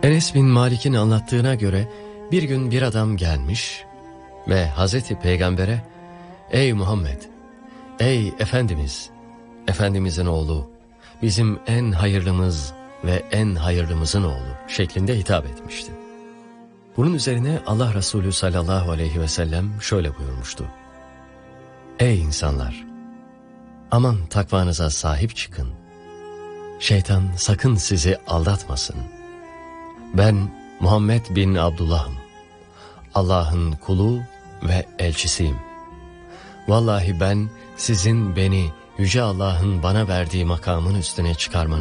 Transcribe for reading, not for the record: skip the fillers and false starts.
Enes bin Malik'in anlattığına göre bir gün bir adam gelmiş ve Hazreti Peygamber'e "Ey Muhammed, ey Efendimiz, Efendimizin oğlu, bizim en hayırlımız ve en hayırlımızın oğlu" şeklinde hitap etmişti. Bunun üzerine Allah Resulü sallallahu aleyhi ve sellem şöyle buyurmuştu: "Ey insanlar! Aman takvanıza sahip çıkın. Şeytan sakın sizi aldatmasın. Ben Muhammed bin Abdullah'ım. Allah'ın kulu ve elçisiyim. Vallahi ben sizin beni Yüce Allah'ın bana verdiği makamın üstüne çıkarmanızı